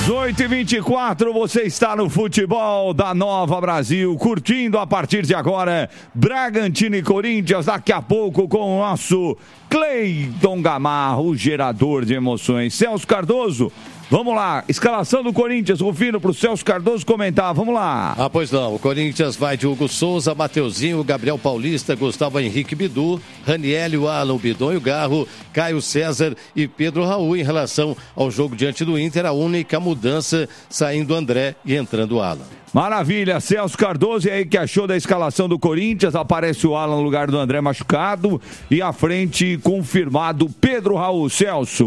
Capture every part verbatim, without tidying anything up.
dezoito e vinte e quatro, você está no futebol da Nova Brasil, curtindo a partir de agora Bragantino e Corinthians, daqui a pouco com o nosso Cleiton Gamarro, o gerador de emoções. Celso Cardoso, vamos lá, escalação do Corinthians, Rufino, para o Celso Cardoso comentar, vamos lá. Ah, pois não, o Corinthians vai de Hugo Souza, Mateuzinho, Gabriel Paulista, Gustavo Henrique Bidu, Ranielio, Alan, Bidonho Garro, Caio César e Pedro Raul. Em relação ao jogo diante do Inter, a única mudança saindo André e entrando Alan. Maravilha, Celso Cardoso, e aí que achou da escalação do Corinthians? Aparece o Alan no lugar do André machucado e à frente confirmado Pedro Raul. Celso.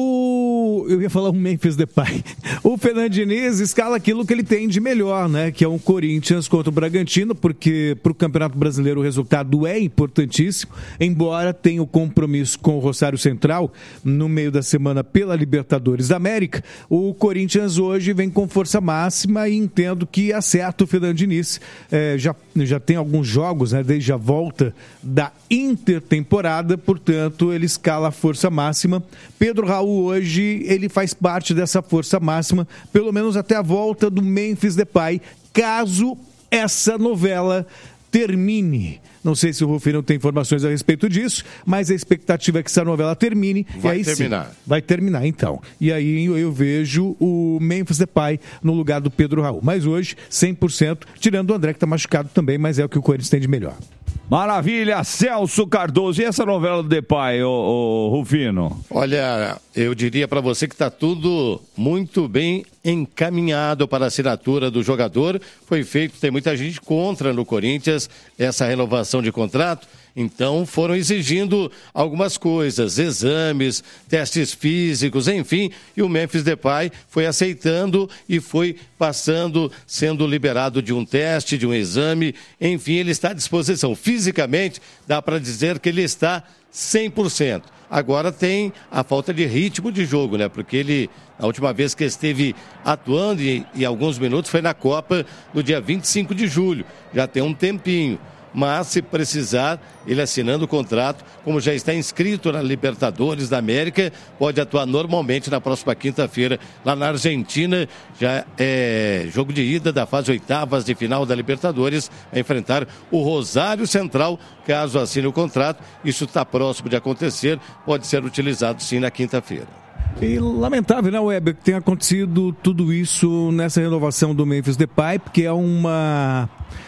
O... Eu ia falar um Memphis Depay. O Fernando Diniz escala aquilo que ele tem de melhor, né? Que é um Corinthians contra o Bragantino, porque para o Campeonato Brasileiro o resultado é importantíssimo, embora tenha o compromisso com o Rosário Central no meio da semana pela Libertadores da América. O Corinthians hoje vem com força máxima e entendo que acerta o Fernando Diniz. É, já, já tem alguns jogos, né, desde a volta da intertemporada, portanto, ele escala a força máxima. Pedro Raul hoje, ele faz parte dessa força máxima, pelo menos até a volta do Memphis Depay, caso essa novela termine. Não sei se o Rufino tem informações a respeito disso, mas a expectativa é que essa novela termine. Vai e aí terminar. Sim, vai terminar, então. E aí eu, eu vejo o Memphis Depay no lugar do Pedro Raul. Mas hoje, cem por cento, tirando o André, que está machucado também, mas é o que o Corinthians tem de melhor. Maravilha, Celso Cardoso. E essa novela do Depay, ô, ô, Rufino? Olha, eu diria para você que está tudo muito bem encaminhado para a assinatura do jogador. Foi feito, tem muita gente contra no Corinthians essa renovação de contrato. Então foram exigindo algumas coisas, exames, testes físicos, enfim, e o Memphis Depay foi aceitando e foi passando, sendo liberado de um teste, de um exame, enfim, ele está à disposição. Fisicamente, dá para dizer que ele está cem por cento. Agora tem a falta de ritmo de jogo, né? Porque ele, a última vez que esteve atuando em, em alguns minutos foi na Copa no dia vinte e cinco de julho, já tem um tempinho. Mas, se precisar, ele assinando o contrato, como já está inscrito na Libertadores da América, pode atuar normalmente na próxima quinta-feira, lá na Argentina. Já é jogo de ida da fase oitavas de final da Libertadores, a enfrentar o Rosário Central, caso assine o contrato. Isso está próximo de acontecer, pode ser utilizado sim na quinta-feira. E lamentável, né, Weber, que tenha acontecido tudo isso nessa renovação do Memphis Depay, porque é uma...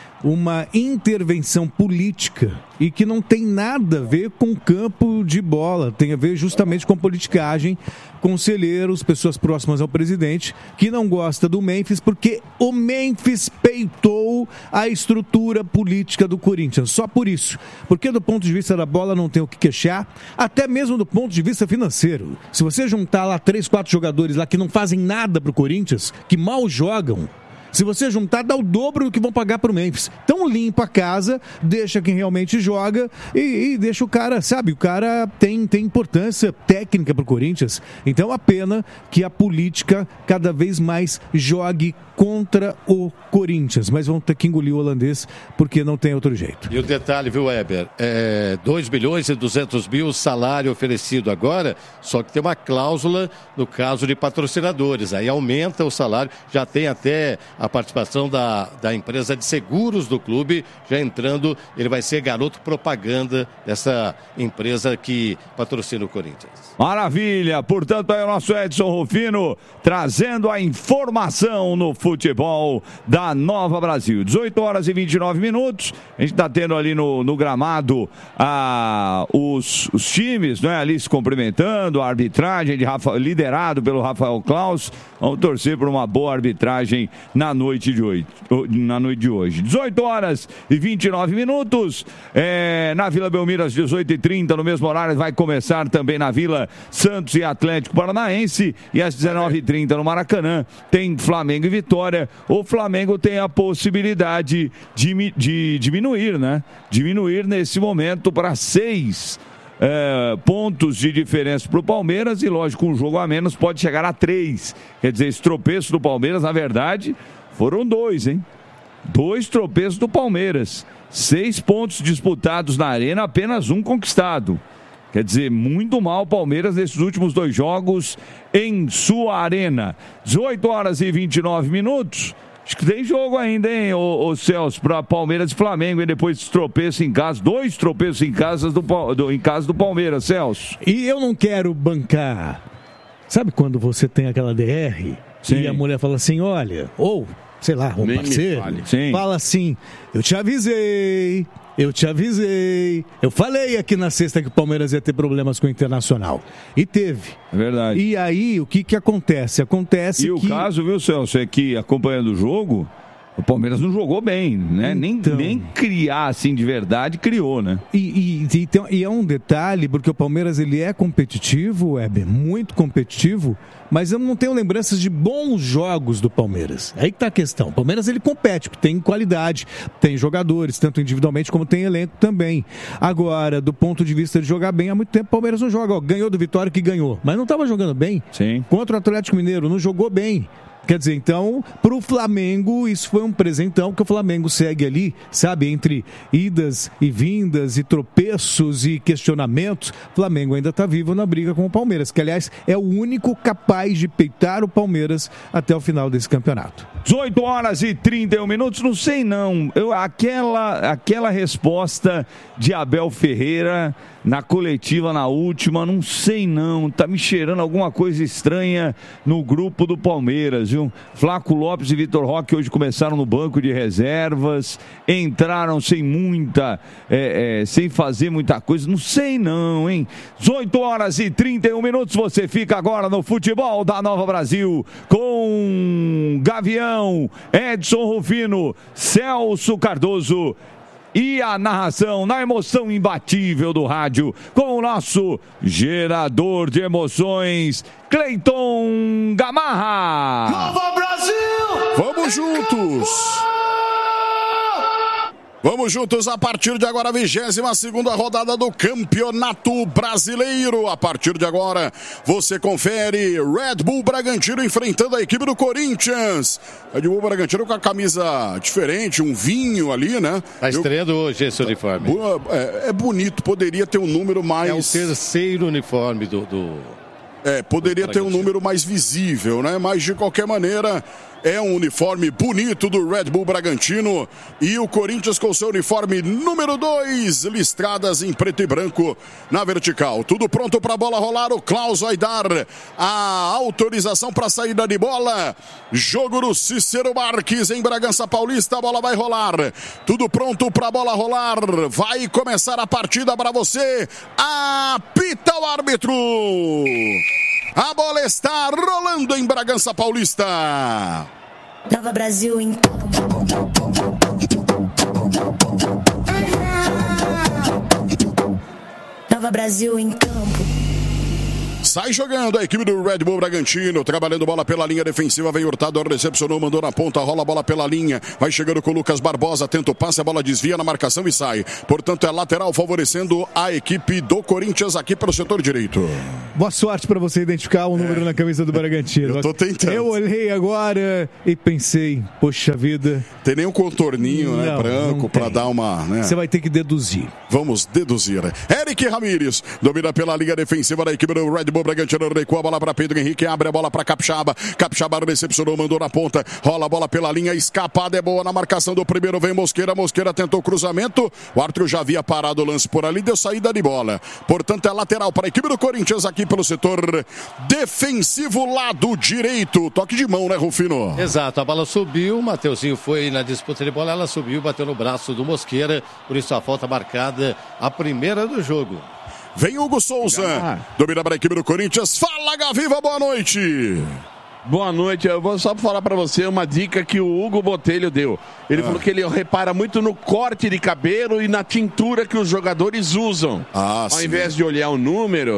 uma intervenção política e que não tem nada a ver com campo de bola, tem a ver justamente com politicagem, conselheiros, pessoas próximas ao presidente, que não gosta do Memphis porque o Memphis peitou a estrutura política do Corinthians, só por isso, porque do ponto de vista da bola não tem o que queixar, até mesmo do ponto de vista financeiro. Se você juntar lá três, quatro jogadores lá que não fazem nada pro Corinthians, que mal jogam, se você juntar, dá o dobro do que vão pagar para o Memphis. Então limpa a casa, deixa quem realmente joga e, e deixa o cara, sabe, o cara tem, tem importância técnica para o Corinthians. Então a pena que a política cada vez mais jogue contra o Corinthians. Mas vão ter que engolir o holandês porque não tem outro jeito. E o detalhe, viu, Weber? É dois milhões e duzentos mil salário oferecido agora, só que tem uma cláusula no caso de patrocinadores. Aí aumenta o salário, já tem até a participação da, da empresa de seguros do clube, já entrando, ele vai ser garoto propaganda dessa empresa que patrocina o Corinthians. Maravilha, portanto aí o nosso Edson Rufino trazendo a informação no futebol da Nova Brasil. dezoito horas e vinte e nove minutos, a gente está tendo ali no, no gramado ah, os, os times, né, ali se cumprimentando, a arbitragem de Rafa, liderado pelo Rafael Claus. Vamos torcer por uma boa arbitragem na noite de hoje. Na noite de hoje. dezoito horas e vinte e nove minutos. É, na Vila Belmiro, às dezoito e trinta, no mesmo horário, vai começar também na Vila Santos e Atlético Paranaense. E às dezenove e trinta, no Maracanã, tem Flamengo e Vitória. O Flamengo tem a possibilidade de, de diminuir, né? Diminuir nesse momento para seis. É, pontos de diferença para o Palmeiras e, lógico, um jogo a menos pode chegar a três. Quer dizer, esse tropeço do Palmeiras, na verdade, foram dois, hein? Dois tropeços do Palmeiras. Seis pontos disputados na Arena, apenas um conquistado. Quer dizer, muito mal o Palmeiras nesses últimos dois jogos em sua arena. dezoito horas e vinte e nove minutos. Acho que tem jogo ainda, hein, ô, ô Celso, para Palmeiras e Flamengo, e depois de tropeço em casa, dois tropeços em casa do, do, em casa do Palmeiras, Celso. E eu não quero bancar. Sabe quando você tem aquela D R? Sim. E a mulher fala assim, olha, ou, sei lá, um Nem parceiro, fala assim, eu te avisei, eu te avisei, eu falei aqui na sexta que o Palmeiras ia ter problemas com o Internacional. E teve. É verdade. E aí, o que que acontece? Acontece e que... E o caso, viu, Celso, é que acompanhando o jogo, o Palmeiras não jogou bem, né? Então... Nem, nem criar, assim, de verdade, criou, né? E, e, e, tem, e é um detalhe, porque o Palmeiras, ele é competitivo, Weber, muito competitivo, mas eu não tenho lembranças de bons jogos do Palmeiras. Aí que tá a questão. O Palmeiras, ele compete, porque tem qualidade, tem jogadores, tanto individualmente como tem elenco também. Agora, do ponto de vista de jogar bem, há muito tempo o Palmeiras não joga. Ó, ganhou do Vitória que ganhou, mas não estava jogando bem. Sim. Contra o Atlético Mineiro, não jogou bem. Quer dizer, então, para o Flamengo, isso foi um presentão, que o Flamengo segue ali, sabe, entre idas e vindas e tropeços e questionamentos, o Flamengo ainda está vivo na briga com o Palmeiras, que, aliás, é o único capaz de peitar o Palmeiras até o final desse campeonato. dezoito horas e trinta e um minutos, não sei não, eu, aquela, aquela resposta de Abel Ferreira na coletiva, na última, não sei não, tá me cheirando alguma coisa estranha no grupo do Palmeiras, viu? Flaco Lopes e Vitor Roque hoje começaram no banco de reservas, entraram sem muita, é, é, sem fazer muita coisa, não sei não, hein? dezoito horas e trinta e um minutos, você fica agora no futebol da Nova Brasil com Gavião, Edson Rufino, Celso Cardoso e a narração na emoção imbatível do rádio com o nosso gerador de emoções, Cleiton Gamarra. Nova Brasil! Vamos juntos! Vamos juntos a partir de agora, a vigésima segunda rodada do Campeonato Brasileiro. A partir de agora, você confere Red Bull Bragantino enfrentando a equipe do Corinthians. Red Bull Bragantino com a camisa diferente, um vinho ali, né? Tá estreando hoje esse uniforme. É, é bonito, poderia ter um número mais... É o terceiro uniforme do... do... É, poderia ter um número mais visível, né? Mas, de qualquer maneira, é um uniforme bonito do Red Bull Bragantino. E o Corinthians com seu uniforme número dois, listradas em preto e branco na vertical. Tudo pronto para a bola rolar. O Klaus vai dar a autorização para a saída de bola. Jogo do Cícero Marques em Bragança Paulista. A bola vai rolar. Tudo pronto para a bola rolar. Vai começar a partida para você. Apita o árbitro. A bola está rolando em Bragança Paulista. Nova Brasil em Nova Brasil em campo. Sai jogando a equipe do Red Bull Bragantino, trabalhando bola pela linha defensiva, vem Hurtado, recepcionou, mandou na ponta, rola a bola pela linha, vai chegando com o Lucas Barbosa, tenta o passe, a bola desvia na marcação e sai. Portanto, é lateral favorecendo a equipe do Corinthians aqui pelo setor direito. Boa sorte para você identificar o número é. na camisa do Bragantino. Eu tô tentando. Eu olhei agora e pensei, poxa vida. Tem nem um contorninho, não, né, branco, para dar uma... Né? Você vai ter que deduzir. Vamos deduzir. Eric Ramírez domina pela linha defensiva da equipe do Red Bull Bragantino, recua a bola para Pedro Henrique, abre a bola para Capixaba, Capixaba recepcionou, mandou na ponta, rola a bola pela linha, escapada é boa na marcação do primeiro, vem Mosqueira, Mosqueira tentou cruzamento, o árbitro já havia parado o lance por ali, deu saída de bola, portanto é lateral para a equipe do Corinthians aqui pelo setor defensivo, lado direito, toque de mão, né, Rufino? Exato, a bola subiu, o Mateuzinho foi na disputa de bola, ela subiu, bateu no braço do Mosqueira, por isso a falta marcada, a primeira do jogo. Vem Hugo Souza, domina para a equipe do Corinthians. Fala, Gaviva, boa noite. Boa noite, eu vou só falar para você uma dica que o Hugo Botelho deu. Ele ah. falou que ele repara muito no corte de cabelo e na tintura que os jogadores usam. Ah, Ao sim. invés de olhar o número,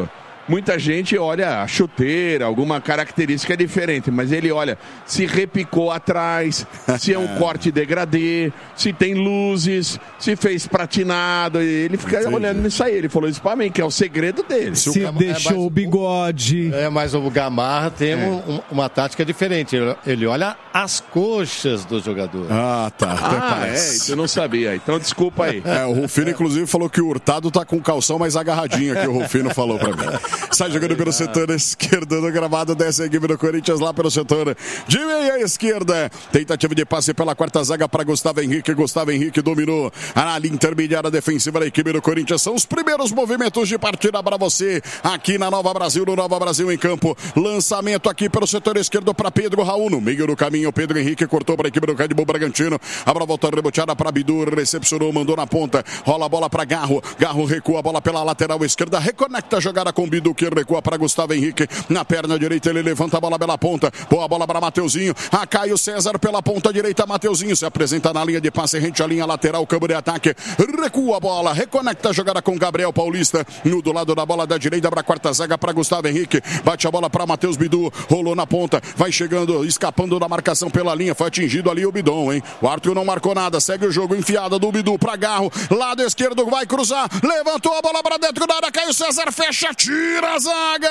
muita gente olha a chuteira, alguma característica diferente, mas ele olha se repicou atrás, se é um corte degradê, se tem luzes, se fez pratinado, ele fica Entendi. olhando nisso aí. Ele falou isso pra mim, que é o segredo dele. Se, se o deixou é o bigode. É, mas o Gamarra tem é. um, uma tática diferente. Ele, ele olha as coxas do jogador. Ah, tá. Ah, é, isso eu não sabia. Então desculpa aí. É, o Rufino, inclusive, falou que o Hurtado tá com o calção mais agarradinho, que o Rufino falou pra mim. Sai jogando pelo setor esquerdo do gramado, desce a equipe do Corinthians lá pelo setor de meia esquerda. Tentativa de passe pela quarta zaga para Gustavo Henrique. Gustavo Henrique dominou a linha intermediária defensiva da equipe do Corinthians. São os primeiros movimentos de partida para você aqui na Nova Brasil, no Nova Brasil em campo. Lançamento aqui pelo setor esquerdo para Pedro Raul. No meio do caminho, Pedro Henrique cortou para a equipe do Red Bull Bragantino. A bola volta reboteada para Bidu, recepcionou, mandou na ponta. Rola a bola para Garro. Garro recua a bola pela lateral esquerda. Reconecta a jogada com Bidu, que recua para Gustavo Henrique. Na perna direita ele levanta a bola pela ponta. Boa bola para Mateuzinho. A Caio César pela ponta direita. Mateuzinho se apresenta na linha de passe, rente à linha lateral, campo de ataque. Recua a bola, reconecta a jogada com Gabriel Paulista. No do lado da bola da direita para a quarta zaga para Gustavo Henrique. Bate a bola para Matheus Bidu. Rolou na ponta. Vai chegando, escapando da marcação pela linha. Foi atingido ali o Bidon, hein? O Arthur não marcou nada. Segue o jogo, enfiada do Bidu para Garro. Lado esquerdo, vai cruzar. Levantou a bola para dentro da área. Caio César fecha, tira a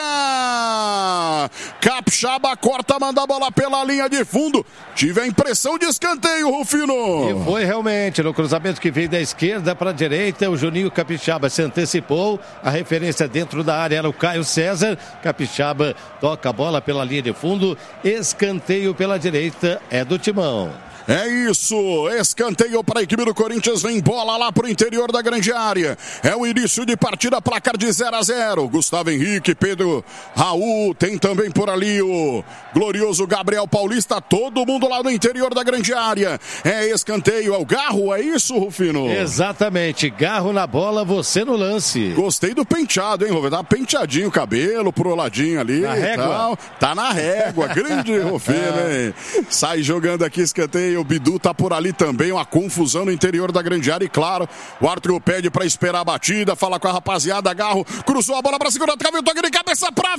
zaga. Capixaba corta, manda a bola pela linha de fundo. Tive a impressão de escanteio, Rufino. E foi realmente no cruzamento que veio da esquerda para a direita. O Juninho Capixaba se antecipou. A referência dentro da área era o Caio César. Capixaba toca a bola pela linha de fundo. Escanteio pela direita é do Timão. É isso, escanteio para a equipe do Corinthians, vem bola lá para o interior da grande área. É o início de partida, placar de zero a zero. Gustavo Henrique, Pedro Raul, tem também por ali o glorioso Gabriel Paulista, todo mundo lá no interior da grande área. É escanteio, é o Garro, é isso, Rufino? Exatamente, Garro na bola, você no lance. Gostei do penteado, hein, Rufino? Tá penteadinho o cabelo pro ladinho ali. Na régua. Tal. Tá na régua, grande Rufino, hein? Sai jogando aqui, escanteio. O Bidu tá por ali também, uma confusão no interior da grande área e claro, o Arthur pede pra esperar a batida, fala com a rapaziada, Garro, cruzou a bola pra segunda trave, o toque de cabeça pra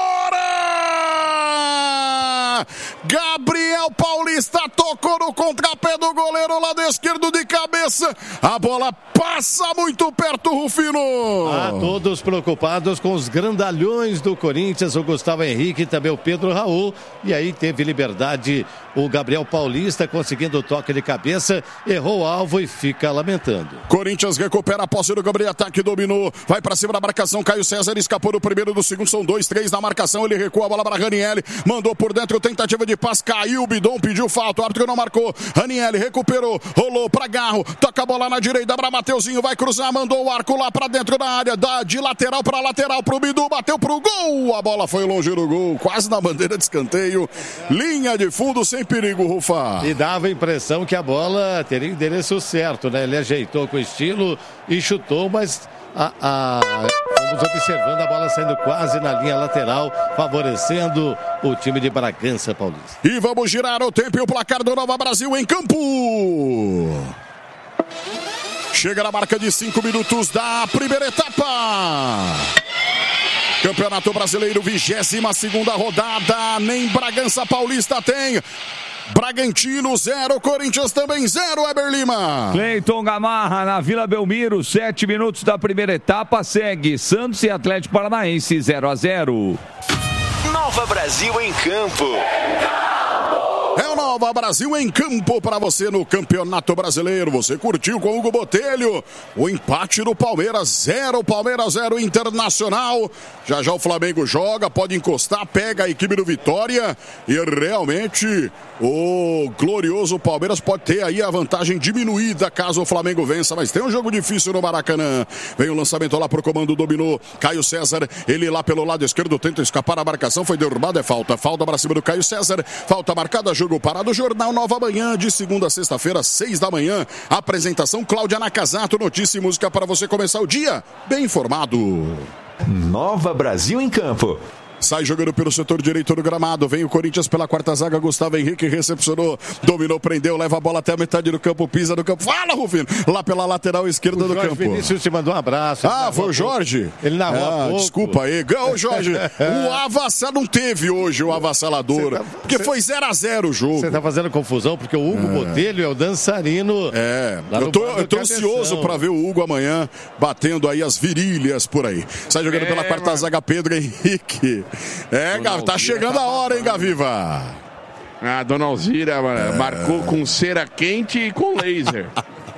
fora! Gabriel Paulista tocou no contrapé do goleiro, lado esquerdo de cabeça, a bola passa muito perto, Rufino! Ah, todos preocupados com os grandalhões do Corinthians, o Gustavo Henrique e também o Pedro Raul, e aí teve liberdade o Gabriel Paulista conseguindo o toque de cabeça, errou o alvo e fica lamentando. Corinthians recupera a posse do Gabriel, ataque, dominou, vai pra cima da marcação, Caio César escapou do primeiro, do segundo, são dois, três na marcação, ele recua a bola para Ranieri, mandou por dentro, tentativa de passe, caiu, o Bidon pediu falta, o árbitro não marcou, Ranieri recuperou, rolou pra Garro, toca a bola na direita pra Mateuzinho, vai cruzar, mandou o arco lá pra dentro da área, da, de lateral pra lateral pro Bidu, bateu pro gol, a bola foi longe do gol, quase na bandeira de escanteio, linha de fundo sem perigo, Rufa. E dava a impressão que a bola teria o endereço certo, né? Ele ajeitou com estilo e chutou, mas a, a... vamos observando a bola saindo quase na linha lateral, favorecendo o time de Bragança Paulista. E vamos girar o tempo e o placar do Nova Brasil em campo. Chega na marca de cinco minutos da primeira etapa. Campeonato Brasileiro, vigésima segunda rodada, nem Bragança Paulista tem. Bragantino zero, Corinthians também zero, Eber Lima. Cleiton Gamarra na Vila Belmiro, sete minutos da primeira etapa, segue Santos e Atlético Paranaense zero a zero. Nova Brasil em campo. É o Nova Brasil em campo para você no Campeonato Brasileiro. Você curtiu com o Hugo Botelho o empate do Palmeiras, zero Palmeiras, zero Internacional. Já já o Flamengo joga, pode encostar, pega a equipe do Vitória e realmente o glorioso Palmeiras pode ter aí a vantagem diminuída caso o Flamengo vença, mas tem um jogo difícil no Maracanã. Vem o lançamento lá pro comando, dominou Caio César, ele lá pelo lado esquerdo tenta escapar a marcação, foi derrubado, é falta, falta para cima do Caio César, falta marcada, jogo parado, Jornal Nova Manhã, de segunda a sexta-feira, seis da manhã, apresentação Cláudia Nakazato, notícia e música para você começar o dia bem informado. Nova Brasil em campo. Sai jogando pelo setor direito do gramado. Vem o Corinthians pela quarta zaga. Gustavo Henrique recepcionou, dominou, prendeu, leva a bola até a metade do campo, pisa no campo. Fala, Rufino! Lá pela lateral esquerda o do Jorge campo. Vinícius te mandou um abraço. Ah, foi o Jorge? Ele narrou ah, desculpa aí. Ô, Jorge, o Avassa não teve hoje o avassalador. Tá, porque cê, foi zero a zero o jogo. Você tá fazendo confusão porque o Hugo é. Botelho é o dançarino. É, eu tô, eu tô ansioso pra ver o Hugo amanhã batendo aí as virilhas por aí. Sai jogando é, pela quarta mano. zaga Pedro Henrique. É, Gavi, tá chegando tá a hora, hein, Gaviva? Ah, Dona Alzira é. marcou com cera quente e com laser.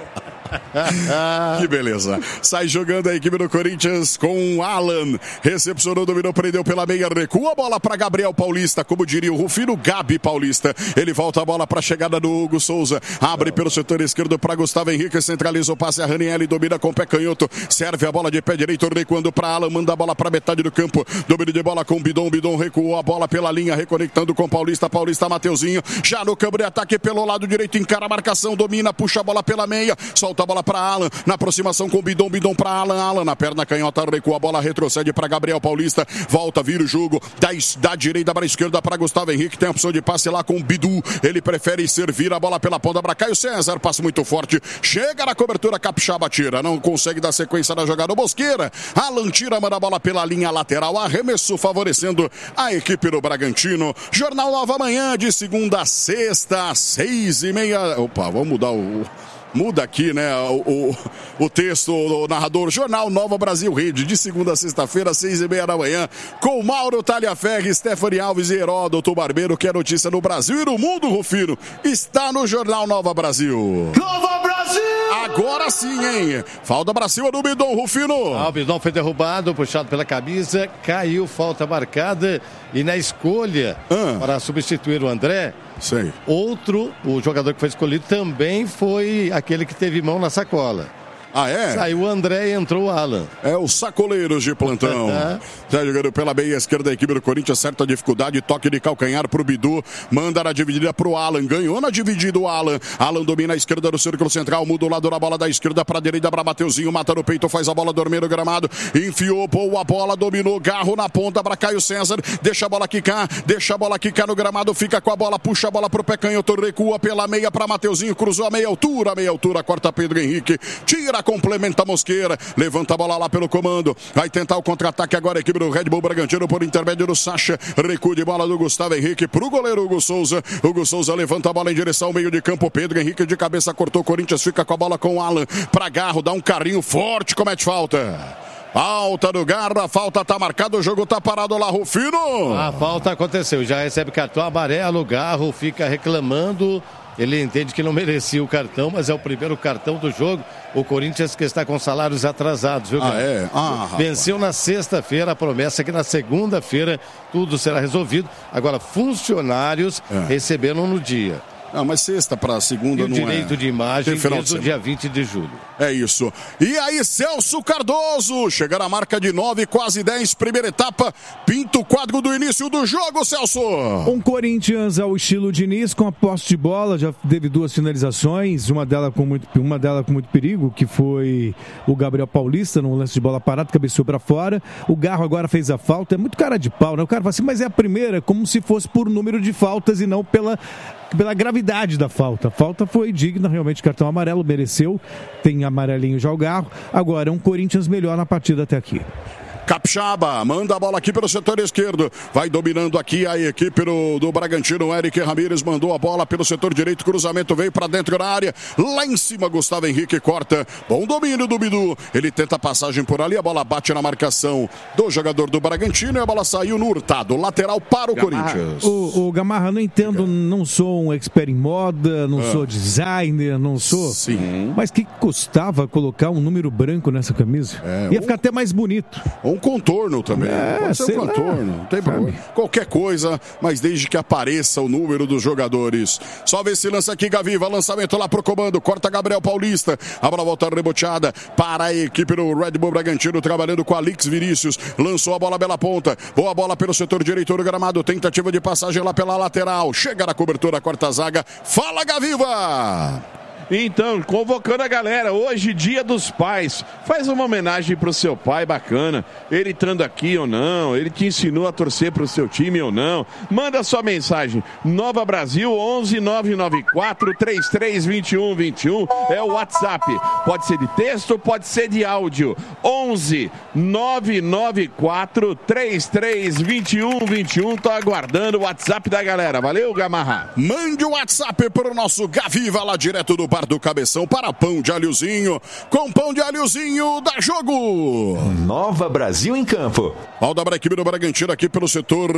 Que beleza. Sai jogando a equipe do Corinthians com o Alan. Recepcionou, dominou, prendeu pela meia, recua a bola para Gabriel Paulista, como diria o Rufino, Gabi Paulista. Ele volta a bola para a chegada do Hugo Souza. Abre pelo setor esquerdo para Gustavo Henrique, centraliza o passe a Ranieri, domina com o pé canhoto, serve a bola de pé direito, recuando para Alan, manda a bola para metade do campo. Domínio de bola com Bidon, Bidon recuou a bola pela linha, reconectando com Paulista, Paulista, Mateuzinho, já no campo de ataque pelo lado direito, encara a marcação, domina, puxa a bola pela meia, solta a bola para Alan, na aproximação com Bidon, Bidon para Alan, Alan na perna canhota, recua a bola, retrocede para Gabriel Paulista, volta, vira o jogo, da, da direita para a esquerda para Gustavo Henrique, tem a opção de passe lá com o Bidu, ele prefere servir a bola pela ponta para Caio César, passe muito forte, chega na cobertura, Capixaba tira, não consegue dar sequência na jogada, Mosqueira, Alan tira, manda a bola pela linha lateral, arremesso favorecendo a equipe do Bragantino. Jornal Nova Manhã, de segunda a sexta, seis e meia, opa, vamos mudar o... Muda aqui, né, o, o, o texto, o narrador. Jornal Nova Brasil Rede, de segunda a sexta-feira, seis e meia da manhã, com Mauro Talhaferri, Stephanie Alves e Heródoto Barbeiro, que é notícia no Brasil e no mundo, Rufino. Está no Jornal Nova Brasil. Nova Brasil! Agora sim, hein? Falta pra cima do Bidon, Rufino. Ah, o Bidon foi derrubado, puxado pela camisa, caiu, falta marcada. E na escolha ah. para substituir o André, Sei. outro, o jogador que foi escolhido também foi aquele que teve mão na sacola. Ah, é? Saiu o André e entrou o Alan. É o Sacoleiros de plantão. Já jogando pela meia esquerda, a equipe do Corinthians, certa dificuldade, toque de calcanhar pro Bidu, manda na dividida pro Alan, ganhou na dividida o Alan. Alan domina a esquerda do círculo central, muda o lado da bola da esquerda pra direita pra Mateuzinho, mata no peito, faz a bola dormir no gramado, enfiou, boa bola, dominou, Garro na ponta pra Caio César, deixa a bola quicar, deixa a bola quicar no gramado, fica com a bola, puxa a bola pro pé canhoto, recua pela meia pra Mateuzinho, cruzou a meia altura, meia altura, corta Pedro Henrique, tira, complementa a Mosqueira, levanta a bola lá pelo comando, vai tentar o contra-ataque agora a equipe do Red Bull Bragantino por intermédio do Sacha, recuo de bola do Gustavo Henrique pro goleiro Hugo Souza, Hugo Souza levanta a bola em direção ao meio de campo, Pedro Henrique de cabeça cortou, Corinthians fica com a bola com o Alan, pra Garro, dá um carrinho forte, comete falta. Falta do Garra, falta tá marcada, o jogo tá parado lá, Rufino. A falta aconteceu, já recebe cartão amarelo, o Garro fica reclamando, ele entende que não merecia o cartão, mas é o primeiro cartão do jogo. O Corinthians que está com salários atrasados, viu, Ah, é? Ah, venceu na sexta-feira, a promessa é que na segunda-feira tudo será resolvido. Agora, funcionários é. receberam no dia. Ah, mas sexta para segunda e não é. o direito é. de imagem desde o dia vinte de julho. É isso. E aí, Celso Cardoso, chega na marca de nove, quase dez, primeira etapa, pinta o quadro do início do jogo, Celso. Um Corinthians ao estilo Diniz, com a posse de bola, já teve duas finalizações, uma delas com muito, uma delas com muito perigo, que foi o Gabriel Paulista, num lance de bola parada, cabeceou para fora. O Garro agora fez a falta, é muito cara de pau, né? O cara fala assim, mas é a primeira, como se fosse por número de faltas e não pela... pela gravidade da falta. A falta foi digna, realmente, cartão amarelo, mereceu, tem amarelinho já o Garro, agora é um Corinthians melhor na partida até aqui. Capixaba, manda a bola aqui pelo setor esquerdo, vai dominando aqui a equipe do, do Bragantino, Eric Ramírez mandou a bola pelo setor direito, cruzamento veio para dentro da área, lá em cima Gustavo Henrique corta, bom domínio do Bidu, ele tenta a passagem por ali, a bola bate na marcação do jogador do Bragantino e a bola saiu no Hurtado, lateral para o Gamarra. Corinthians. O, o Gamarra, não entendo, não sou um expert em moda, não ah. sou designer, não sou, Sim. mas que custava colocar um número branco nessa camisa? É, Ia um... ficar até mais bonito. Um contorno também. É, Pode ser um contorno, não tem problema. Qualquer coisa, mas desde que apareça o número dos jogadores. Só vê se lança aqui, Gaviva. Lançamento lá pro comando. Corta Gabriel Paulista. A bola volta reboteada para a equipe do Red Bull Bragantino, trabalhando com Alix Vinícius. Lançou a bola bela ponta. Boa bola pelo setor direito do gramado. Tentativa de passagem lá pela lateral. Chega na cobertura, corta a zaga. Fala, Gaviva! Então, convocando a galera, hoje, dia dos pais. Faz uma homenagem pro seu pai bacana. Ele estando aqui ou não, ele te ensinou a torcer pro seu time ou não. Manda sua mensagem. Nova Brasil, onze nove nove quatro, três três dois um dois um. É o WhatsApp. Pode ser de texto, pode ser de áudio. onze nove nove quatro, três três dois um dois um. Tô aguardando o WhatsApp da galera. Valeu, Gamarra. Mande o WhatsApp pro nosso Gaviva lá direto do Bar do Cabeção para Pão de Alhozinho. Com Pão de Alhozinho, dá jogo. Nova Brasil em campo. Alda para a equipe do Bragantino aqui pelo setor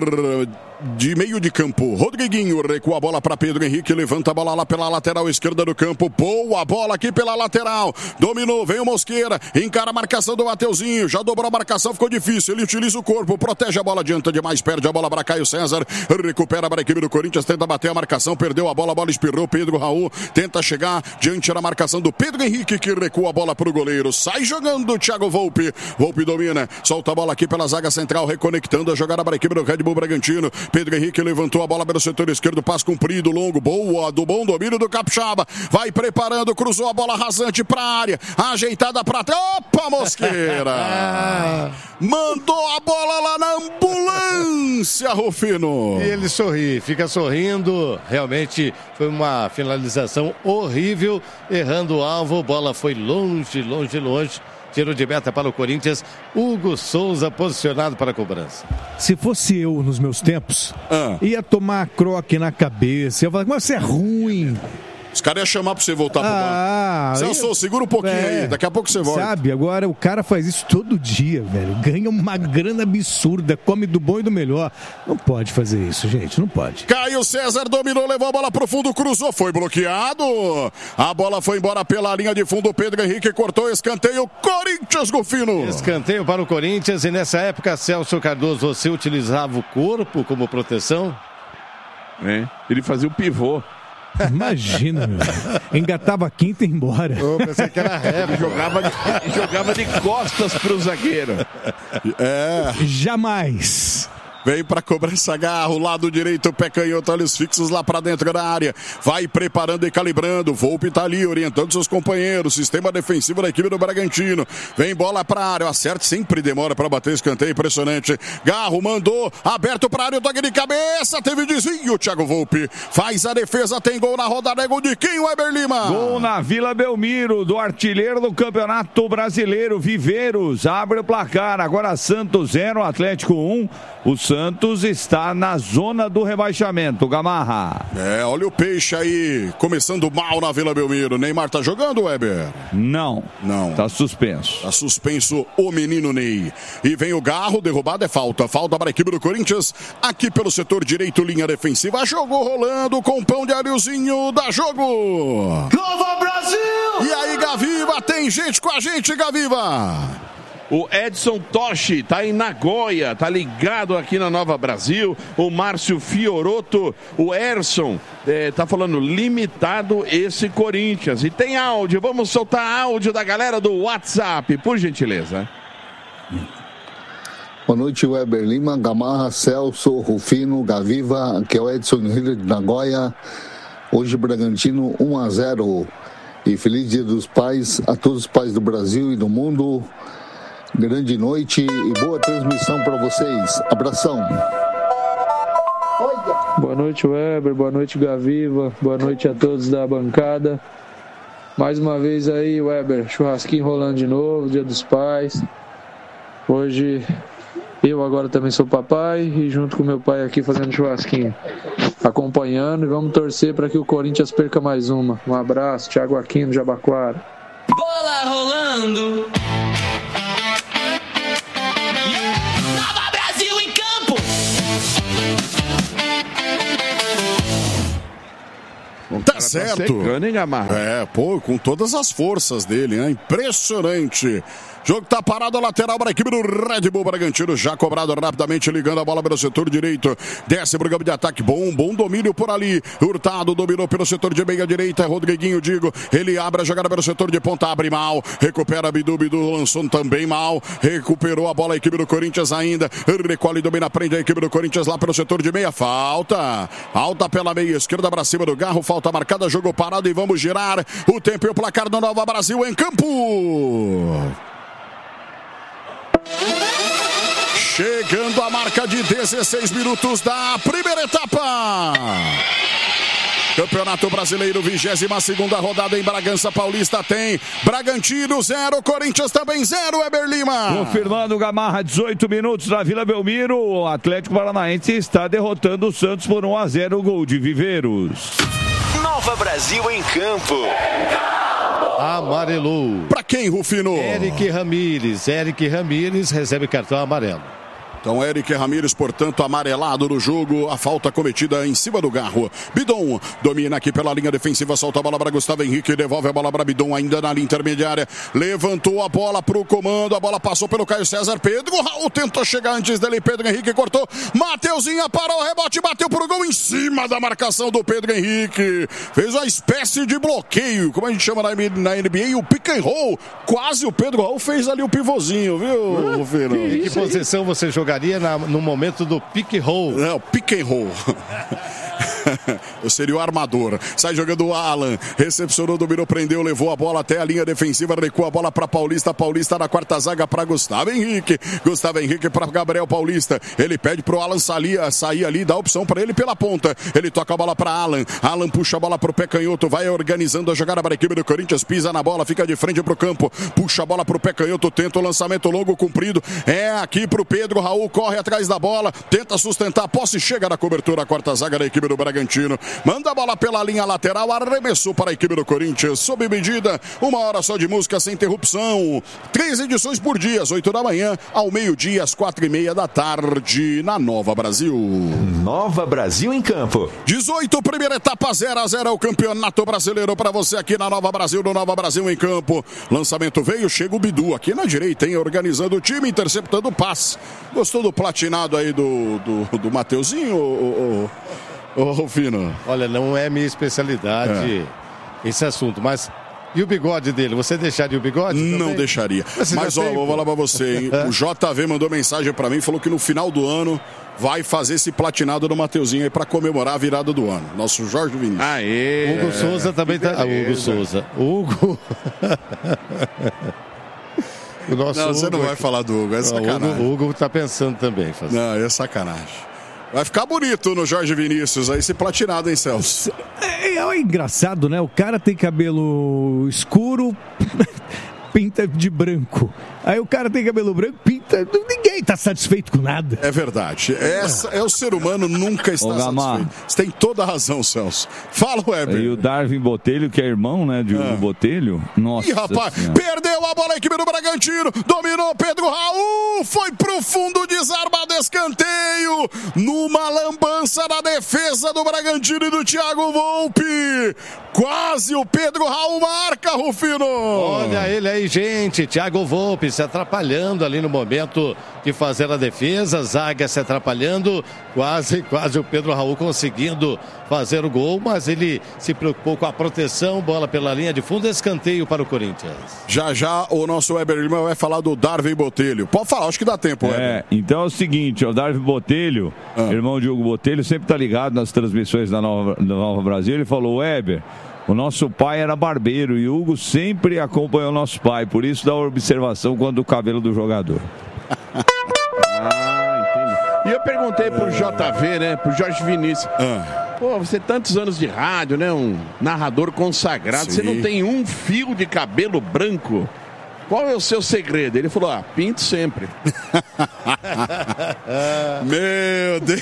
de meio de campo. Rodriguinho recua a bola para Pedro Henrique, levanta a bola lá pela lateral esquerda do campo. Boa bola aqui pela lateral. Dominou, vem o Mosqueira, encara a marcação do Mateuzinho, já dobrou a marcação, ficou difícil. Ele utiliza o corpo, protege a bola, adianta demais, perde a bola para Caio César. Recupera para a equipe do Corinthians, tenta bater a marcação, perdeu a bola, a bola espirrou. Pedro Raul tenta chegar diante da marcação do Pedro Henrique, que recua a bola para o goleiro. Sai jogando o Thiago Volpe. Volpe domina, solta a bola aqui pela zaga central, reconectando a jogada para a equipe do Red Bull Bragantino. Pedro Henrique levantou a bola pelo setor esquerdo, passe comprido, longo, boa, do bom domínio do Capixaba. Vai preparando, cruzou a bola rasante para a área, ajeitada para trás. Opa, Mosqueira! Mandou a bola lá na ambulância, Rufino. E ele sorri, fica sorrindo. Realmente foi uma finalização horrível, errando o alvo. Bola foi longe, longe, longe. Tiro de meta para o Corinthians. Hugo Souza posicionado para a cobrança. Se fosse eu nos meus tempos, ah. ia tomar croque na cabeça. Ia falar, mas você é ruim. Os caras iam chamar pra você voltar pro ah, banco. Celso, segura um pouquinho é, aí, daqui a pouco você volta. Sabe, agora o cara faz isso todo dia, velho. Ganha uma grana absurda, come do bom e do melhor. Não pode fazer isso, gente, não pode. Caio César dominou, levou a bola pro fundo, cruzou, foi bloqueado. A bola foi embora pela linha de fundo, Pedro Henrique cortou, escanteio, Corinthians, Golfino. Escanteio para o Corinthians, e nessa época, Celso Cardoso, você utilizava o corpo como proteção? É, ele fazia o pivô. Imagina, meu. Engatava a quinta e ia embora. Eu pensei que era ré. jogava, de, jogava de costas pro zagueiro. É. Jamais. Vem para cobrança, Garro, lado direito, pé canhoto, olhos fixos lá para dentro da área. Vai preparando e calibrando. Volpe tá ali, orientando seus companheiros. Sistema defensivo da equipe do Bragantino. Vem bola para a área. O acerte sempre demora para bater escanteio, impressionante. Garro mandou, aberto para a área, o toque de cabeça. Teve desvio, Thiago Volpe. Faz a defesa, tem gol na rodada. É gol de quem, Weber Lima? Gol na Vila Belmiro, do artilheiro do Campeonato Brasileiro, Viveiros. Abre o placar. Agora Santos zero, Atlético um. O Santos está na zona do rebaixamento, Gamarra. É, olha o peixe aí, começando mal na Vila Belmiro. Neymar tá jogando, Weber? Não. Não. Tá suspenso. Tá suspenso o menino Ney. E vem o Garro, derrubada é falta. Falta para a equipe do Corinthians, aqui pelo setor direito, linha defensiva. Jogo rolando com Pão de Alhozinho, dá jogo. Nova Brasil! E aí, Gaviva, tem gente com a gente, Gaviva. O Edson Toshi tá em Nagoya, tá ligado aqui na Nova Brasil. O Márcio Fioroto, o Erson, é, tá falando limitado esse Corinthians. E tem áudio, vamos soltar áudio da galera do WhatsApp, por gentileza. Boa noite, Weber Lima, Gamarra, Celso, Rufino, Gaviva, aqui é o Edson Rio de Nagoya. Hoje Bragantino um a zero. E feliz Dia dos Pais a todos os pais do Brasil e do mundo. Grande noite e boa transmissão para vocês. Abração. Boa noite, Weber. Boa noite, Gaviva. Boa noite a todos da bancada. Mais uma vez aí, Weber, churrasquinho rolando de novo, Dia dos Pais. Hoje eu agora também sou papai e junto com meu pai aqui fazendo churrasquinho, acompanhando, e vamos torcer para que o Corinthians perca mais uma. Um abraço, Thiago Aquino, Jabaquara. Bola rolando. Tá certo. Tá secando, hein, Gamarra? É, pô, com todas as forças dele, né? Impressionante. Jogo tá parado, lateral para a equipe do Red Bull Bragantino, já cobrado rapidamente, ligando a bola pelo setor direito, desce pro campo de ataque, bom, bom domínio por ali, Hurtado dominou pelo setor de meia direita, Rodriguinho, digo, ele abre a jogada pelo setor de ponta, abre mal, recupera Bidu, Bidu lançou também mal, recuperou a bola a equipe do Corinthians ainda, recolhe, domina, prende a equipe do Corinthians lá pelo setor de meia, falta, alta pela meia esquerda para cima do Garro, falta falta marcada, jogo parado e vamos girar o tempo e o placar do Nova Brasil em campo. Chegando a marca de dezesseis minutos da primeira etapa. Campeonato Brasileiro, vigésima segunda rodada em Bragança Paulista, tem Bragantino zero, Corinthians também zero, Weber Lima. Confirmando o Gamarra, dezoito minutos na Vila Belmiro, o Atlético Paranaense está derrotando o Santos por um a zero, gol de Viveiros. Nova Brasil em campo. Amarelou. Pra quem, Rufino? Eric Ramírez. Eric Ramírez recebe cartão amarelo. Então, Eric Ramírez, portanto, amarelado no jogo. A falta cometida em cima do Garro. Bidon domina aqui pela linha defensiva. Solta a bola para Gustavo Henrique. Devolve a bola para Bidon, ainda na linha intermediária. Levantou a bola para o comando. A bola passou pelo Caio César. Pedro Raul tentou chegar antes dele. Pedro Henrique cortou. Mateuzinho parou o rebote. Bateu pro gol em cima da marcação do Pedro Henrique. Fez uma espécie de bloqueio. Como a gente chama na N B A, o pick and roll. Quase o Pedro Raul fez ali o pivôzinho, viu, Rufino? Em que posição você jogou? Jogaria na, no momento do pick and roll. Não, pick and roll. Eu seria o armador. Sai jogando o Alan. Recepcionou, dominou, prendeu, levou a bola até a linha defensiva, recua a bola para Paulista. Paulista na quarta zaga para Gustavo Henrique. Gustavo Henrique para Gabriel Paulista. Ele pede pro Alan sair, sair ali, dá opção para ele pela ponta. Ele toca a bola para Alan. Alan puxa a bola pro pé canhoto, vai organizando a jogada para a equipe do Corinthians. Pisa na bola, fica de frente pro campo. Puxa a bola pro pé canhoto, tenta o lançamento longo, comprido. É aqui pro Pedro Raul. Corre atrás da bola, tenta sustentar a posse, chega na cobertura, a quarta zaga da equipe do Bragantino, manda a bola pela linha lateral, arremessou para a equipe do Corinthians, sob medida, uma hora só de música sem interrupção, três edições por dia, às oito da manhã, ao meio-dia, às quatro e meia da tarde, na Nova Brasil. Nova Brasil em campo. dezoito, primeira etapa, zero a zero, é o Campeonato Brasileiro para você aqui na Nova Brasil, no Nova Brasil em campo. Lançamento veio, chega o Bidu aqui na direita, hein, organizando o time, interceptando o passe. Gostou do platinado aí do, do, do Mateuzinho, ô, ô, ô, Rufino? Olha, não é minha especialidade é. esse assunto, mas e o bigode dele? Você deixaria o bigode? Não também? deixaria. Mas, mas ó, tem, vou falar pra você, hein? O J V mandou mensagem pra mim, falou que no final do ano vai fazer esse platinado do Mateuzinho aí pra comemorar a virada do ano. Nosso Jorge Vinícius. Aê! Hugo Souza também tá. Ah, Hugo Souza. Hugo. O nosso não, Hugo você não vai falar do Hugo, é sacanagem. O Hugo, Hugo tá pensando também. Fazer. Não, é sacanagem. Vai ficar bonito no Jorge Vinícius aí, esse platinado, hein, Celso? É, é engraçado, né? O cara tem cabelo escuro, pinta de branco. Aí o cara tem cabelo branco, pinta... Ninguém tá satisfeito com nada. É verdade. Essa, é o ser humano nunca está Ô, satisfeito. Você tem toda a razão, Celso. Fala, Weber. E o Darwin Botelho, que é irmão, né, de Hugo ah. Botelho. Nossa. Ih, rapaz, senhora. Perdeu a bola a equipe do Bragantino. Dominou Pedro Raul. Foi pro fundo, desarmado, escanteio. Numa lambança na defesa do Bragantino e do Thiago Volpi. Quase o Pedro Raul marca, Rufino. Olha ele aí, gente. Thiago Volpi se atrapalhando ali no momento de fazer a defesa, zaga se atrapalhando, quase, quase o Pedro Raul conseguindo fazer o gol, mas ele se preocupou com a proteção, bola pela linha de fundo, escanteio para o Corinthians. Já já o nosso Weber Lima vai falar do Darwin Botelho. Pode falar, acho que dá tempo, Weber. É, então é o seguinte, o Darwin Botelho, ah. irmão de Hugo Botelho, sempre tá ligado nas transmissões da Nova, da Nova Brasil, ele falou, Weber, o nosso pai era barbeiro e o Hugo sempre acompanhou o nosso pai, por isso dá observação quando o cabelo do jogador. Ah, entendi. E eu perguntei pro J V, né, pro Jorge Vinícius. Ah. Pô, você tantos anos de rádio, né, um narrador consagrado, Sim. você não tem um fio de cabelo branco? Qual é o seu segredo? Ele falou, ah, pinto sempre. Meu Deus.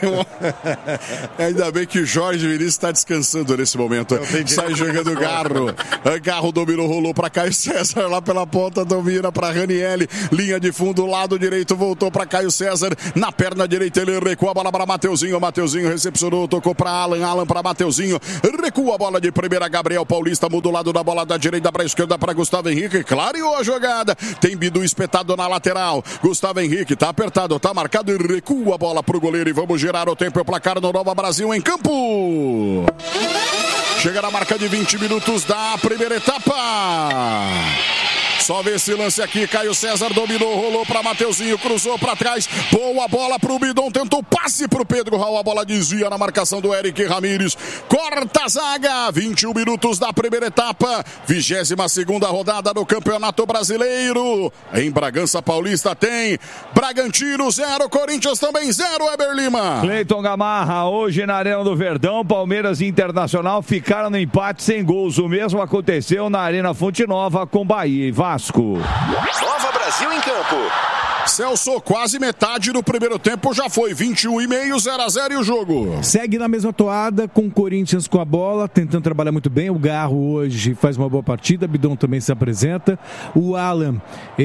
Ainda bem que o Jorge Vinícius está descansando nesse momento. Sai jogando Garro. Garro dominou, rolou para Caio César lá pela ponta, domina para Ranielli. Linha de fundo, lado direito, voltou para Caio César. Na perna direita ele recua a bola para Mateuzinho. Mateuzinho recepcionou, tocou para Alan. Alan para Mateuzinho. Recua a bola de primeira, Gabriel Paulista. Muda o lado da bola da direita para a esquerda para Gustavo Henrique. Clareou a jogada, tem Bidu espetado na lateral, Gustavo Henrique tá apertado, tá marcado e recua a bola pro goleiro e vamos girar o tempo e o placar no Nova Brasil em campo. Chega na marca de vinte minutos da primeira etapa. Só vê esse lance aqui. Caio César dominou, rolou para Mateuzinho, cruzou para trás. Boa bola pro Bidon, tentou passe pro Pedro Raul. A bola desvia na marcação do Eric Ramírez. Corta a zaga. vinte e um minutos da primeira etapa. vigésima segunda rodada do Campeonato Brasileiro. Em Bragança Paulista tem Bragantino zero, Corinthians também zero, Weber Lima. Cleiton Gamarra, hoje na Arena do Verdão, Palmeiras e Internacional ficaram no empate sem gols. O mesmo aconteceu na Arena Fonte Nova com Bahia e Vasco. Nova Brasil em campo. Celso, quase metade do primeiro tempo já foi, vinte e um e meio, zero a zero e o jogo. Segue na mesma toada, com o Corinthians com a bola, tentando trabalhar muito bem. O Garro hoje faz uma boa partida, Bidon também se apresenta. O Alan,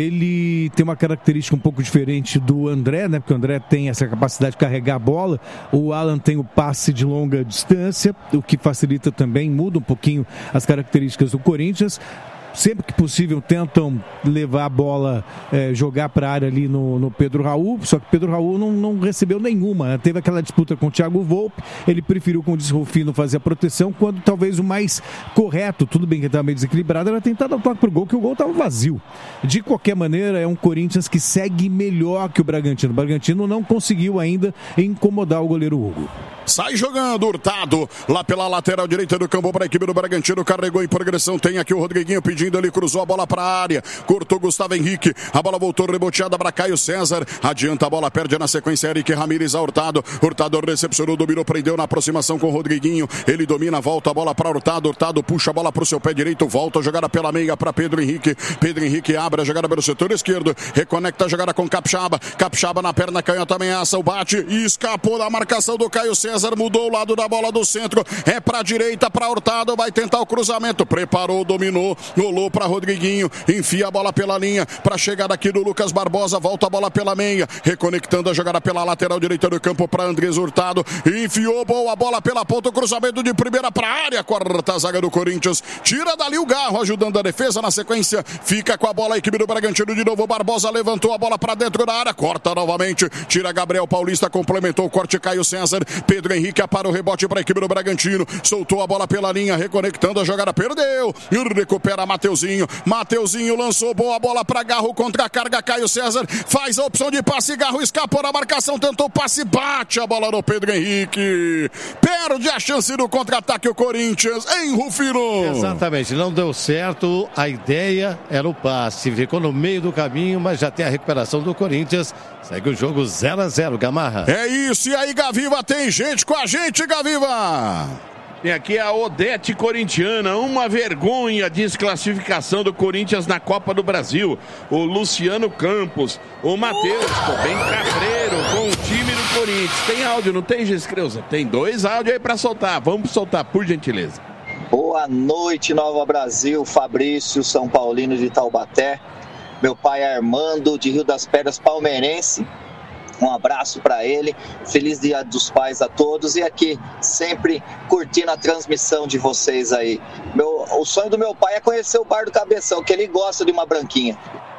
ele tem uma característica um pouco diferente do André, né? Porque o André tem essa capacidade de carregar a bola. O Alan tem o passe de longa distância, o que facilita também, muda um pouquinho as características do Corinthians. Sempre que possível tentam levar a bola, é, jogar para a área ali no, no Pedro Raul, só que Pedro Raul não, não recebeu nenhuma, teve aquela disputa com o Thiago Volpe, ele preferiu, como disse o Rufino, fazer a proteção, quando talvez o mais correto, tudo bem que estava meio desequilibrado, era tentar dar o toque pro gol, que o gol estava vazio. De qualquer maneira, é um Corinthians que segue melhor que o Bragantino. O Bragantino não conseguiu ainda incomodar o goleiro Hugo. Sai jogando, Hurtado, lá pela lateral direita do campo para a equipe do Bragantino, carregou em progressão, tem aqui o Rodriguinho pedindo, ele cruzou a bola para a área, cortou Gustavo Henrique, a bola voltou reboteada para Caio César, adianta a bola, perde na sequência Eric Ramírez a Hurtado, Hurtado recepcionou, dominou, prendeu na aproximação com o Rodriguinho, ele domina, volta a bola para Hurtado, Hurtado puxa a bola para o seu pé direito, volta a jogada pela meia para Pedro Henrique, Pedro Henrique abre a jogada pelo setor esquerdo, reconecta a jogada com Capixaba, Capixaba na perna canhota, ameaça o bate, e escapou da marcação do Caio César, mudou o lado da bola do centro, é pra direita, pra Hurtado, vai tentar o cruzamento, preparou, dominou, rolou pra Rodriguinho, enfia a bola pela linha, pra chegada aqui do Lucas Barbosa, volta a bola pela meia, reconectando a jogada pela lateral direita do campo pra Andrés Hurtado, enfiou boa bola pela ponta, o cruzamento de primeira pra área, corta a zaga do Corinthians, tira dali o Garro, ajudando a defesa, na sequência, fica com a bola a equipe do Bragantino de novo, Barbosa levantou a bola pra dentro da área, corta novamente, tira Gabriel Paulista, complementou o corte Caio César, Pedro Henrique para o rebote para a equipe do Bragantino, soltou a bola pela linha, reconectando a jogada, perdeu, e recupera Mateuzinho, Mateuzinho lançou boa bola para Garro, contra a carga, Caio César, faz a opção de passe, Garro escapou da marcação, tentou passe, bate a bola no Pedro Henrique, perde a chance do contra-ataque o Corinthians, em Rufino. Exatamente, não deu certo, a ideia era o passe, ficou no meio do caminho, mas já tem a recuperação do Corinthians, segue o jogo zero a zero, Gamarra. É isso, e aí Gaviva, tem gente com a gente, Gaviva! Tem aqui a Odete corintiana, uma vergonha a desclassificação do Corinthians na Copa do Brasil. O Luciano Campos, o Matheus, tô bem cabreiro com o time do Corinthians. Tem áudio, não tem, Gis Creuza? Tem dois áudios aí pra soltar, vamos soltar, por gentileza. Boa noite, Nova Brasil, Fabrício, São Paulino de Taubaté. Meu pai Armando, de Rio das Pedras, palmeirense. Um abraço para ele, feliz Dia dos Pais a todos e aqui sempre curtindo a transmissão de vocês aí. Meu, o sonho do meu pai é conhecer o Bar do Cabeção, que ele gosta de uma branquinha.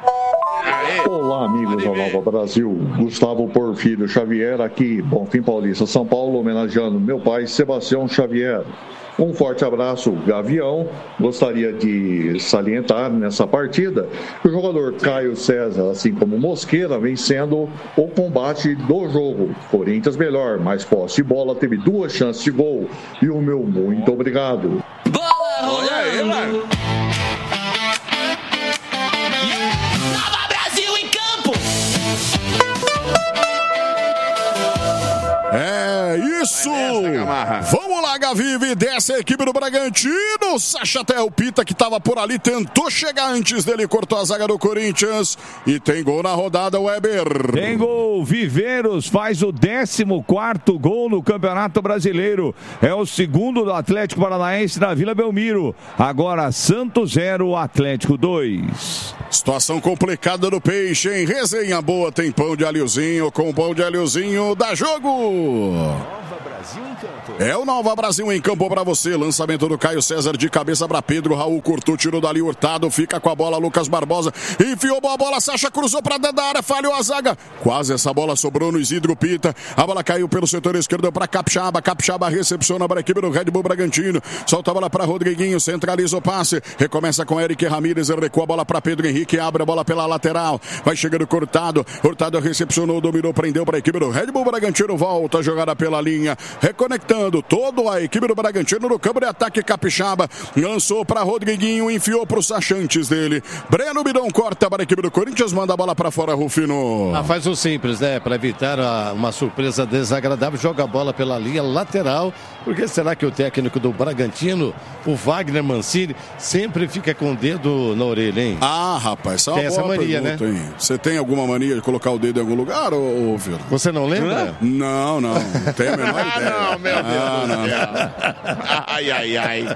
Olá, amigos da Nova Brasil, Gustavo Porfírio Xavier aqui, Bonfim Paulista, São Paulo, homenageando meu pai Sebastião Xavier. Um forte abraço, Gavião. Gostaria de salientar nessa partida que o jogador Caio César, assim como Mosqueira, vem sendo o combate do jogo. Corinthians melhor, mais posse de bola, teve duas chances de gol. E o meu muito obrigado. Bola rolando! Nova Brasil em campo! É isso! Vamos lá, Gavive, desce a equipe do Bragantino. Sacha Telpita, que estava por ali, tentou chegar antes dele, cortou a zaga do Corinthians. E tem gol na rodada, Weber. Tem gol, Viveiros faz o décimo quarto gol no Campeonato Brasileiro. É o segundo do Atlético Paranaense na Vila Belmiro. Agora Santos zero, Atlético dois. Situação complicada do Peixe, hein? Resenha boa, tem pão de alhozinho, com pão de alhozinho, dá jogo! Brasil em campo. É o Nova Brasil em campo pra você. Lançamento do Caio César de cabeça pra Pedro. Raul cortou, tirou dali Hurtado. Fica com a bola Lucas Barbosa. Enfiou boa bola. Sacha cruzou pra dentro da área. Falhou a zaga. Quase essa bola sobrou no Isidro Pita. A bola caiu pelo setor esquerdo pra Capixaba. Capixaba recepciona para a equipe do Red Bull Bragantino. Solta a bola pra Rodriguinho. Centraliza o passe. Recomeça com Eric Ramírez. Recua a bola pra Pedro Henrique. Abre a bola pela lateral. Vai chegando Cortado. Hurtado recepcionou, dominou, prendeu para a equipe do Red Bull Bragantino. Volta a jogada pela linha. Reconectando toda a equipe do Bragantino no campo de ataque. Capixaba lançou para Rodriguinho, enfiou para o Sacha antes dele. Breno Bidão corta para a equipe do Corinthians, manda a bola para fora, Rufino. Ah, faz o simples, né? Para evitar a, uma surpresa desagradável, joga a bola pela linha lateral. Por que será que o técnico do Bragantino, o Wagner Mancini, sempre fica com o dedo na orelha, hein? Ah, rapaz, essa é uma tem essa boa mania, pergunta, né? Hein? Você tem alguma mania de colocar o dedo em algum lugar, ou, ou Você não lembra? Não, não. Não tenho a menor ideia. Ah, não, meu Deus ah, do não. céu. Ai, ai, ai.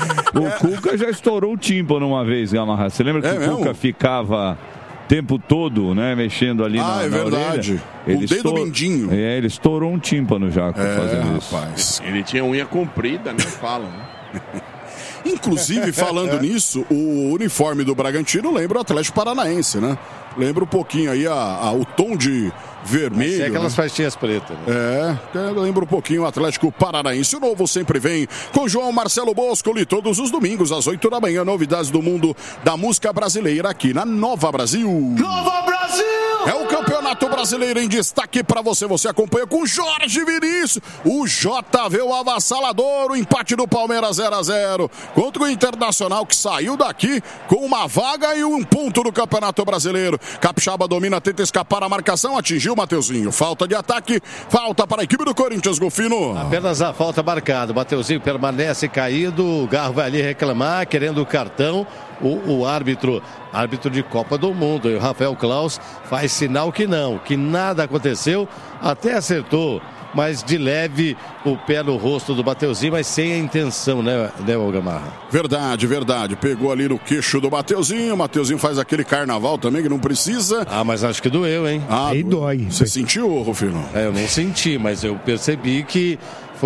O Cuca já estourou o tímpano uma vez, Gamarra. Você lembra que É o mesmo? Cuca ficava o tempo todo, né, mexendo ali Ah, na, é na verdade. orelha? O Ele dedo estou- mindinho. É, ele estourou um tímpano já É, fazendo isso. rapaz. Ele tinha unha comprida, né? Falam, né? Inclusive, falando nisso, o uniforme do Bragantino lembra o Atlético Paranaense, né? Lembra um pouquinho aí a, a- o tom de vermelho. É aquelas né? faixinhas pretas, né? É, é, lembra um pouquinho o Atlético Paranaense. O novo sempre vem com João Marcelo Boscoli todos os domingos às oito da manhã. Novidades do mundo da música brasileira aqui na Nova Brasil. Nova Brasil! É o Campeonato Brasileiro em destaque para você. Você acompanha com Jorge Vinícius. O J V, o avassalador, o empate do Palmeiras zero a zero contra o Internacional, que saiu daqui com uma vaga e um ponto do Campeonato Brasileiro. Capixaba domina, tenta escapar a marcação, atingiu o Mateuzinho. Falta de ataque, falta para a equipe do Corinthians, Golfino. Apenas a falta marcada. O Mateuzinho permanece caído. O Garro vai ali reclamar, querendo o cartão. O, o árbitro, árbitro de Copa do Mundo, o Rafael Claus, faz sinal que não, que nada aconteceu. Até acertou, mas de leve, o pé no rosto do Mateuzinho, mas sem a intenção, né, né Gamarra? Verdade, verdade. Pegou ali no queixo do Mateuzinho. O Mateuzinho faz aquele carnaval também que não precisa. Ah, mas acho que doeu, hein? Ah, Aí dói. Você sentiu, Rufino? É, eu não senti, mas eu percebi que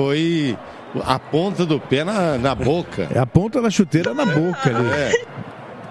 foi a ponta do pé na, na boca. É a ponta da chuteira na boca ali. É.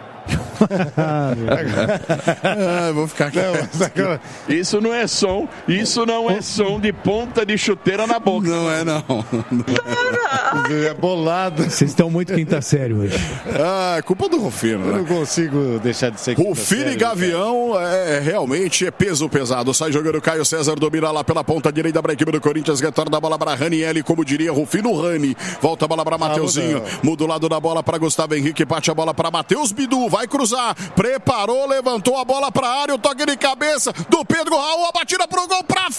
Ah, vou ficar aqui. Isso não é som, isso não é som de ponta de chuteira na boca. Não é, não. É bolado. Vocês estão muito quinta série hoje. Ah, é culpa do Rufino, Eu né? não consigo deixar de ser quinta Rufino série, e Gavião é realmente é peso pesado. Sai jogando Caio César, domina lá pela ponta direita para a equipe do Corinthians, retorna a bola para Ranielli, como diria Rufino Rani. Volta a bola para Mateuzinho, muda o lado da bola para Gustavo Henrique, bate a bola para Matheus Bidu, vai cruzar, preparou, levantou a bola para a área, o toque de cabeça do Pedro Raul, a batida pro gol para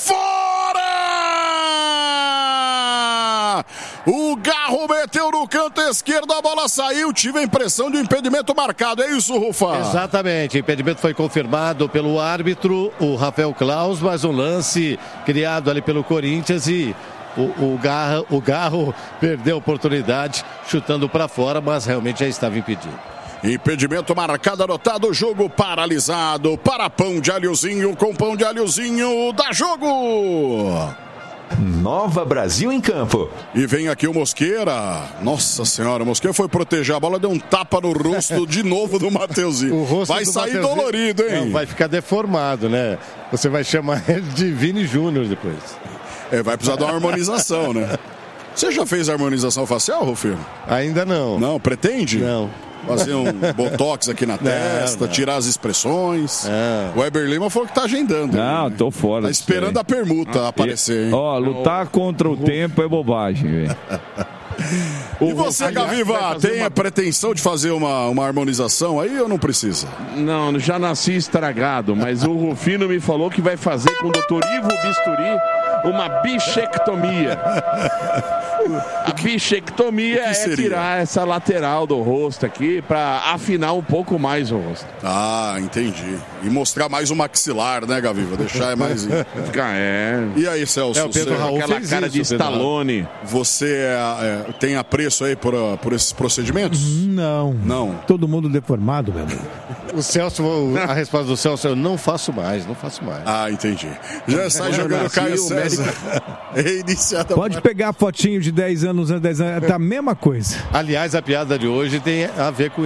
fora! O Garro meteu no canto esquerdo, a bola saiu, tive a impressão de um impedimento marcado, é isso, Rufa? Exatamente, o impedimento foi confirmado pelo árbitro, o Rafael Claus, mas um lance criado ali pelo Corinthians e o, o, Garro, o Garro perdeu a oportunidade chutando para fora, mas realmente já estava impedido. Impedimento marcado, anotado, jogo paralisado para pão de alhozinho com pão de alhozinho, dá jogo! Nova Brasil em campo. E vem aqui o Mosqueira. Nossa senhora, o Mosqueira foi proteger a bola, deu um tapa no rosto de novo do Mateuzinho. O rosto vai do sair Mateuzinho, dolorido, hein? Não, vai ficar deformado, né? Você vai chamar ele de Vini Júnior depois. É, vai precisar de uma harmonização, né? Você já fez harmonização facial, Rufino? Ainda não. Não, pretende? Não. Fazer um botox aqui na Não, testa, não. tirar as expressões. Não. O Weber Lima falou que tá agendando. Não, né? tô fora. Tá disso esperando aí. a permuta E- aparecer, hein? Ó, lutar contra o tempo é bobagem, velho. E você, Aliás, vai Gaviva, fazer tem uma- a pretensão de fazer uma, uma harmonização aí ou não precisa? Não, já nasci estragado, mas o Rufino me falou que vai fazer com o doutor Ivo Bisturi uma bichectomia. A bichectomia é seria? tirar essa lateral do rosto aqui para afinar um pouco mais o rosto. Ah, entendi. E mostrar mais o maxilar, né, Gaviva? Deixar mais... Fica, é. E aí, Celso? É, o Pedro você, Raul Aquela fez cara isso, de Pedro Raul. Stallone. você é, é, tem apreço aí por, por esses procedimentos? Não. Não. Todo mundo deformado, meu amigo. O Celso, a resposta do Celso, eu não faço mais, não faço mais. Ah, entendi. Já sai jogando o Caio César. Reiniciada. Pode pegar a fotinho de dez anos, dez anos, tá a mesma coisa. Aliás, a piada de hoje tem a ver com